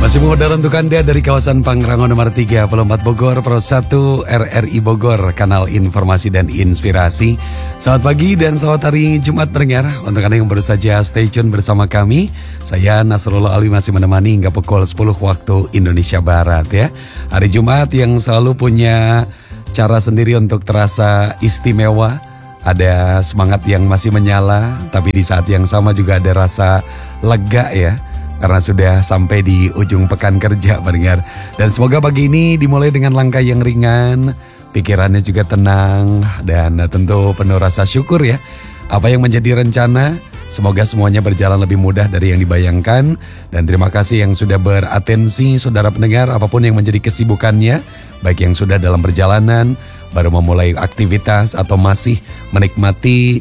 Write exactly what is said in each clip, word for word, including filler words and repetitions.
Masih mengudara untuk Anda dari kawasan Pangrango nomor tiga puluh empat Bogor, Pro satu R R I Bogor, kanal informasi dan inspirasi. Selamat pagi dan selamat hari Jumat pendengar. Untuk Anda yang baru saja stay tune bersama kami, saya Nasrullah Alwi masih menemani hingga pukul sepuluh waktu Indonesia Barat ya. Hari Jumat yang selalu punya cara sendiri untuk terasa istimewa. Ada semangat yang masih menyala, tapi di saat yang sama juga ada rasa lega ya. Karena sudah sampai di ujung pekan kerja pendengar. Dan semoga pagi ini dimulai dengan langkah yang ringan, pikirannya juga tenang, dan tentu penuh rasa syukur ya. Apa yang menjadi rencana, semoga semuanya berjalan lebih mudah dari yang dibayangkan. Dan terima kasih yang sudah beratensi saudara pendengar, apapun yang menjadi kesibukannya, baik yang sudah dalam perjalanan, baru memulai aktivitas, atau masih menikmati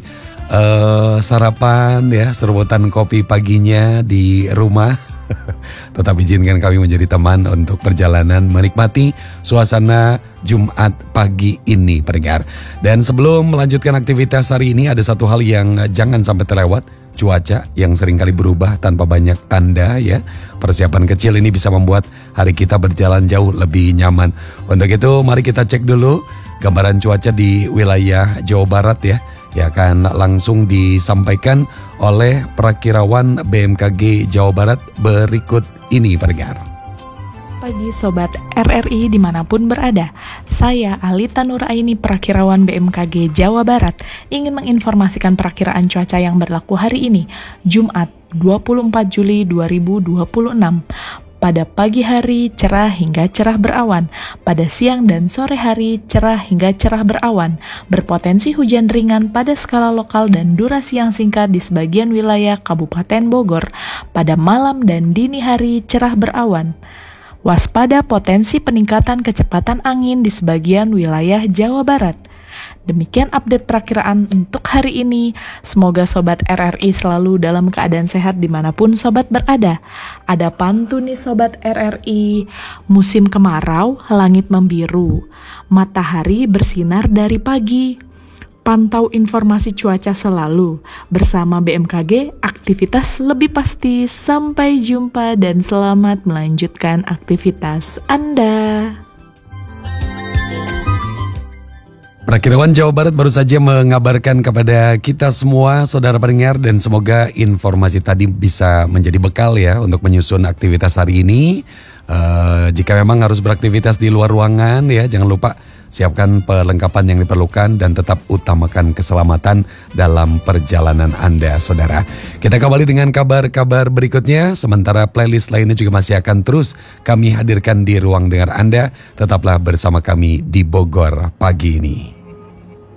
Uh, sarapan ya, seruputan kopi paginya di rumah. Tetap izinkan kami menjadi teman untuk perjalanan menikmati suasana Jumat pagi ini pendengar. Dan sebelum melanjutkan aktivitas hari ini, ada satu hal yang jangan sampai terlewat. Cuaca yang seringkali berubah tanpa banyak tanda ya. Persiapan kecil ini bisa membuat hari kita berjalan jauh lebih nyaman. Untuk itu mari kita cek dulu gambaran cuaca di wilayah Jawa Barat ya. Ya akan langsung disampaikan oleh Prakirawan B M K G Jawa Barat berikut ini pendengar. Pagi Sobat R R I dimanapun berada, saya Alita Nuraini Prakirawan B M K G Jawa Barat ingin menginformasikan perakiraan cuaca yang berlaku hari ini, Jumat dua puluh empat Juli dua ribu dua puluh enam. Pada pagi hari cerah hingga cerah berawan, pada siang dan sore hari cerah hingga cerah berawan, berpotensi hujan ringan pada skala lokal dan durasi yang singkat di sebagian wilayah Kabupaten Bogor, pada malam dan dini hari cerah berawan. Waspada potensi peningkatan kecepatan angin di sebagian wilayah Jawa Barat. Demikian update perakiraan untuk hari ini. Semoga Sobat R R I selalu dalam keadaan sehat dimanapun Sobat berada. Ada pantun nih Sobat R R I. Musim kemarau, langit membiru, matahari bersinar dari pagi. Pantau informasi cuaca selalu. Bersama B M K G, aktivitas lebih pasti. Sampai jumpa dan selamat melanjutkan aktivitas Anda. Prakirawan Jawa Barat baru saja mengabarkan kepada kita semua saudara pendengar, dan semoga informasi tadi bisa menjadi bekal ya untuk menyusun aktivitas hari ini. Uh, jika memang harus beraktivitas di luar ruangan ya, jangan lupa siapkan perlengkapan yang diperlukan dan tetap utamakan keselamatan dalam perjalanan Anda saudara. Kita kembali dengan kabar-kabar berikutnya, sementara playlist lainnya juga masih akan terus kami hadirkan di ruang dengar Anda. Tetaplah bersama kami di Bogor pagi ini.